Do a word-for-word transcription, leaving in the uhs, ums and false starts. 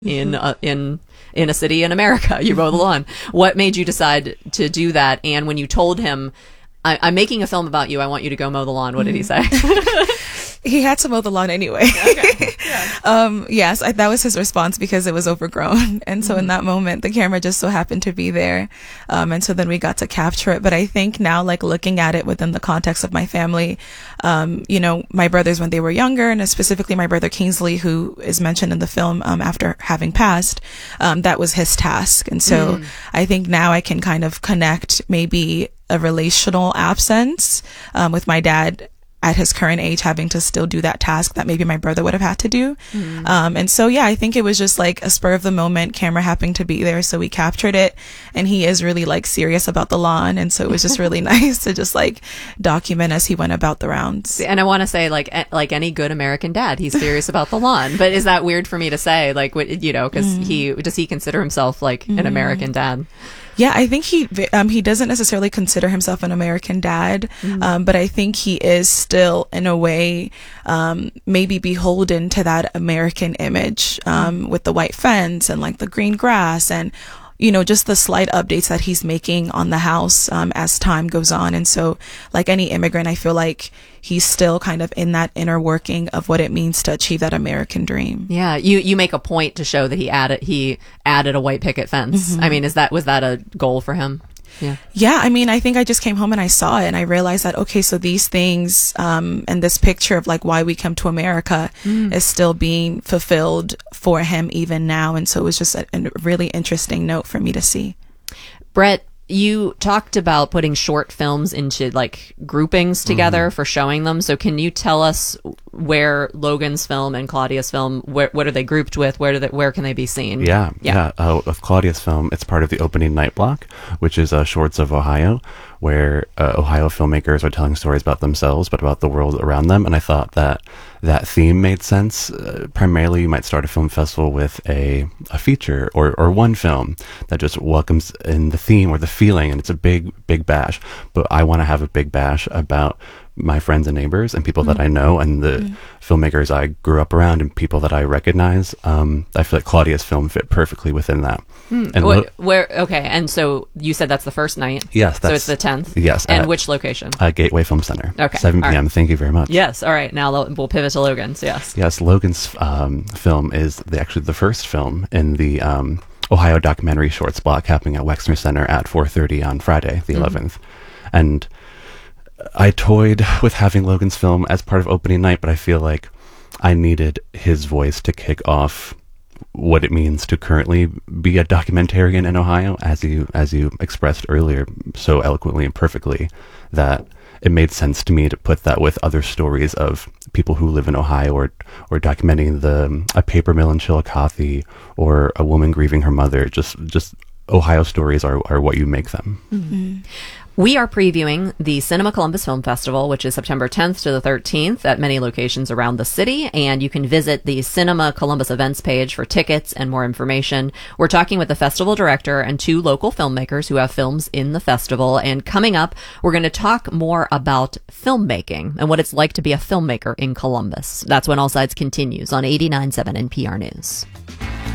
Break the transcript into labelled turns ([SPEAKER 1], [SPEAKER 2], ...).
[SPEAKER 1] in uh, in in a city in America. You mow the lawn. What made you decide to do that? And when you told him, I- I'm making a film about you, I want you to go mow the lawn, what did he say?
[SPEAKER 2] He had to mow the lawn anyway.
[SPEAKER 1] Okay. Yeah.
[SPEAKER 2] um, yes, I, that was his response because it was overgrown. And so mm-hmm. in that moment, the camera just so happened to be there. Um, and so then we got to capture it. But I think now, like looking at it within the context of my family, um, you know, my brothers when they were younger, and specifically my brother Kingsley, who is mentioned in the film um, after having passed, um, that was his task. And so mm. I think now I can kind of connect maybe a relational absence um, with my dad at his current age having to still do that task that maybe my brother would have had to do. Mm. Um, and so, yeah, I think it was just like a spur of the moment, camera happened to be there. So we captured it, and he is really like serious about the lawn. And so it was just really nice to just like document as he went about the rounds.
[SPEAKER 1] And I want to say like, like any good American dad, he's serious about the lawn, but is that weird for me to say? Like, what, you know, cause mm. he, does he consider himself like mm. an American dad?
[SPEAKER 2] Yeah, I think he um, he doesn't necessarily consider himself an American dad, mm-hmm. um, but I think he is still, in a way, um, maybe beholden to that American image um, mm-hmm. with the white fence and like the green grass and, you know, just the slight updates that he's making on the house um, as time goes on. And so, like any immigrant, I feel like he's still kind of in that inner working of what it means to achieve that American dream.
[SPEAKER 1] Yeah, you you make a point to show that he added he added a white picket fence. Mm-hmm. I mean, is that was that a goal for him? Yeah.
[SPEAKER 2] Yeah, I mean, I think I just came home and I saw it and I realized that, okay, so these things um, and this picture of like why we come to America mm. is still being fulfilled for him even now. And so it was just a, a really interesting note for me to see.
[SPEAKER 1] Brett, you talked about putting short films into like groupings together mm-hmm. for showing them. So can you tell us where Logan's film and Claudia's film, where, what are they grouped with? Where do they, where can they be seen?
[SPEAKER 3] Yeah, yeah. yeah. Uh, of Claudia's film, it's part of the opening night block, which is uh, Shorts of Ohio, where uh, Ohio filmmakers are telling stories about themselves, but about the world around them. And I thought that that theme made sense. Uh, primarily, you might start a film festival with a, a feature or, or one film that just welcomes in the theme or the feeling, and it's a big, big bash. But I want to have a big bash about my friends and neighbors and people mm-hmm. that I know and the mm-hmm. filmmakers I grew up around and people that I recognize. Um, I feel like Claudia's film fit perfectly within that.
[SPEAKER 1] Mm. And what, where, okay, and so you said that's the first night?
[SPEAKER 3] Yes. That's,
[SPEAKER 1] so it's the tenth?
[SPEAKER 3] Yes.
[SPEAKER 1] And
[SPEAKER 3] at,
[SPEAKER 1] which location?
[SPEAKER 3] Uh, Gateway Film Center.
[SPEAKER 1] Okay.
[SPEAKER 3] seven p.m.
[SPEAKER 1] Right.
[SPEAKER 3] Thank you very much.
[SPEAKER 1] Yes. All right. Now we'll pivot to Logan's. Yes.
[SPEAKER 3] Yes. Logan's um, film is the, actually the first film in the um, Ohio Documentary Shorts block happening at Wexner Center at four thirty on Friday, the mm-hmm. eleventh. And I toyed with having Logan's film as part of opening night, but I feel like I needed his voice to kick off what it means to currently be a documentarian in Ohio, as you as you expressed earlier so eloquently and perfectly, that it made sense to me to put that with other stories of people who live in Ohio, or or documenting the a paper mill in Chillicothe, or a woman grieving her mother. Just just Ohio stories are, are what you make them.
[SPEAKER 1] Mm-hmm. We are previewing the Cinema Columbus Film Festival, which is September tenth to the thirteenth at many locations around the city, and you can visit the Cinema Columbus events page for tickets and more information. We're talking with the festival director and two local filmmakers who have films in the festival, and coming up, we're going to talk more about filmmaking and what it's like to be a filmmaker in Columbus. That's when All Sides continues on eighty-nine point seven N P R News.